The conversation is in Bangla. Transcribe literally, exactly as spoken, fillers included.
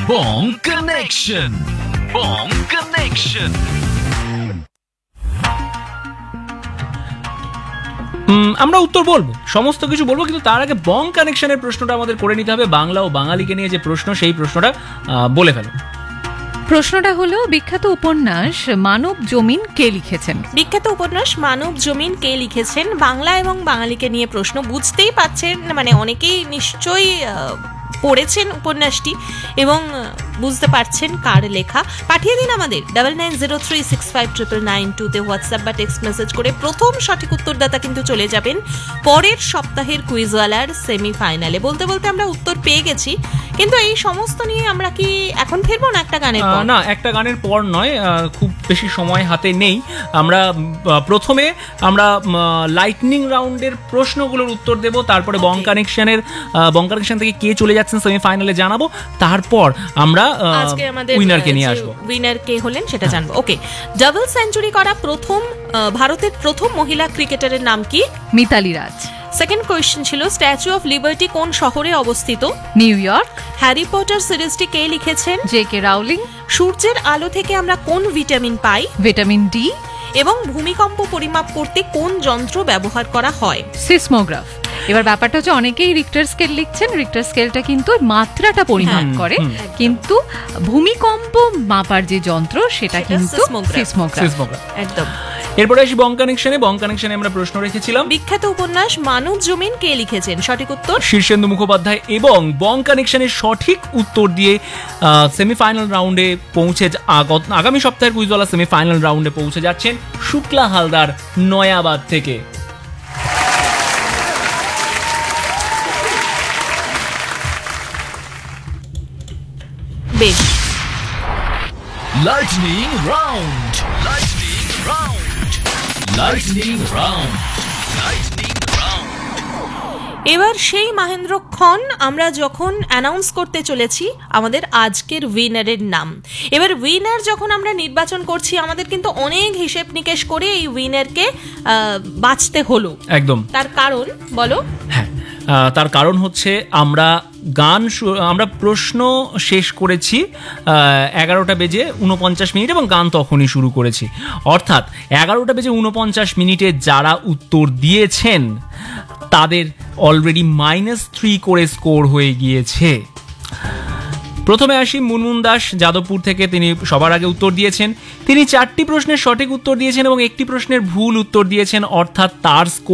Bong Connection. Bong Connection. আমরা উত্তর বলবো, সমস্ত কিছু বলবো, কিন্তু তার আগে বং কানেকশনের প্রশ্নটা আমাদের করে নিতে হবে। বাংলা ও বাঙালিকে নিয়ে যে প্রশ্ন, সেই প্রশ্নটা বলে ফেলো। প্রশ্নটা হলো, বিখ্যাত উপন্যাস মানব জমিন কে লিখেছেন? বিখ্যাত উপন্যাস মানব জমিন কে লিখেছেন? বাংলা এবং বাঙালিকে নিয়ে প্রশ্ন, বুঝতেই পাচ্ছেন, মানে অনেকেই নিশ্চয়ই পড়েছেন উপন্যাসটি এবং বুঝতে পারছেন কার লেখা। পাঠিয়ে দিন আমাদের double nine zero three six five triple nine টুতে হোয়াটসঅ্যাপ বা টেক্সট মেসেজ করে। প্রথম সঠিক উত্তরদাতা কিন্তু চলে যাবেন পরের সপ্তাহের কুইজওয়ালার সেমিফাইনালে। বলতে বলতে আমরা উত্তর পেয়ে গেছি, কিন্তু এই সমস্ত নিয়ে আমরা কি এখন ফিরবো না একটা গানের পর? না, একটা গানের পর নয়, খুব বেশি সময় হাতে নেই। আমরা প্রথমে আমরা লাইটনিং রাউন্ডের প্রশ্নগুলোর উত্তর দেব, তারপরে বং কানেকশনের বং কানেকশন থেকে কে চলে যাচ্ছেন সেমিফাইনালে জানাবো, তারপর আমরা আজকে আমাদের উইনারকে নিয়ে আসবো। উইনার কে হলেন সেটা জানবো। ওকে, ডাবল সেঞ্চুরি করা প্রথম ভারতের প্রথম মহিলা ক্রিকেটারের নাম কি? মিতালি রাজ। সেকেন্ড কোয়েশ্চেন ছিল, স্ট্যাচু অফ লিবার্টি কোন শহরে অবস্থিত? New York. হ্যারি পটার সিরিজটি কে লিখেছেন? J K Rowling. সূর্যের আলো থেকে আমরা কোন ভিটামিন পাই? Vitamin D. এবং ভূমিকম্প পরিমাপ করতে কোন যন্ত্র ব্যবহার করা হয়? সিসমোগ্রাফ। এবার ব্যাপারটা হচ্ছে, অনেকেই রিক্টার স্কেল লিখছেন। রিক্টার স্কেলটা কিন্তু মাত্রাটা পরিমাপ করে, কিন্তু ভূমিকম্প মাপার যে যন্ত্র সেটা কিন্তু সিসমোগ্রাফ। একদম। এরপরে আসি বং কানেকশনে। বং কানেকশনে আমরা প্রশ্ন রেখেছিলাম, বিখ্যাত উপন্যাস মানব জমিন কে লিখেছেন? সঠিক উত্তর শীর্ষেন্দু মুখোপাধ্যায়। এবং বং কানেকশনের সঠিক উত্তর দিয়ে সেমিফাইনাল রাউন্ডে পৌঁছে, আগামী সপ্তাহের কুইজওয়ালা সেমিফাইনাল রাউন্ডে পৌঁছে যাচ্ছেন শুক্লা হালদার নয়াবাদ থেকে। বেশ, Lightning round. Lightning round. Lightning round. Lightning round. এবার সেই মহেন্দ্রক্ষণ আমরা যখন অ্যানাউন্স করতে চলেছি আমাদের আজকের উইনারের নাম। এবার উইনার যখন আমরা নির্বাচন করছি, আমাদের কিন্তু অনেক হিসেব নিকেশ করে এই উইনারকে বাছতে হলো। একদম। তার কারণ বলো। হ্যাঁ, তার কারণ হচ্ছে আমরা গান আমরা প্রশ্ন শেষ করেছি এগারোটা বেজে উনপঞ্চাশ মিনিট এবং গান তখনই শুরু করেছি। অর্থাৎ এগারোটা বেজে উনপঞ্চাশ মিনিটে যারা উত্তর দিয়েছেন তাদের অলরেডি মাইনাস থ্রি করে স্কোর হয়ে গিয়েছে। প্রথমে আসি মুনমুন দাস যাদবপুর থেকে। তিনি সবার আগে উত্তর দিয়েছেন। তিনি চারটি প্রশ্নের সঠিক উত্তর দিয়েছেন এবং একটি প্রশ্নের ভুল উত্তর দিয়েছেন, অর্থাৎ তার স্কোর